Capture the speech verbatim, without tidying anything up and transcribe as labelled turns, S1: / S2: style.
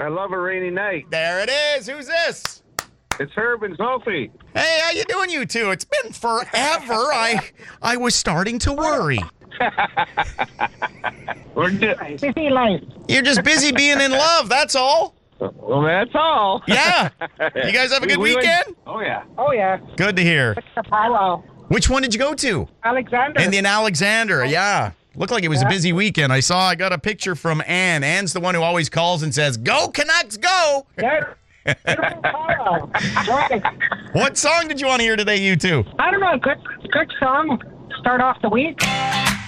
S1: love a rainy night.
S2: There it is. Who's this?
S1: It's Herb and Sophie.
S2: Hey, how you doing, you two? It's been forever. I I was starting to worry.
S1: We're di-
S3: Busy life.
S2: You're just busy being in love, that's all.
S1: well, that's all.
S2: Yeah. You guys have a
S1: We-
S2: good
S1: we went-
S2: weekend?
S1: oh, yeah.
S3: Oh, yeah.
S2: Good to hear.
S3: The powwow.
S2: Which one did you go to?
S3: Alexander.
S2: And in Alexander, yeah. Looked like it was a busy weekend. I saw, I got a picture from Ann. Ann's the one who always calls and says, "Go Canucks, go!"
S3: Yeah. Beautiful powwow. Right.
S2: What song did you want to hear today, you two?
S3: I don't know. Good, good song. Start off the week.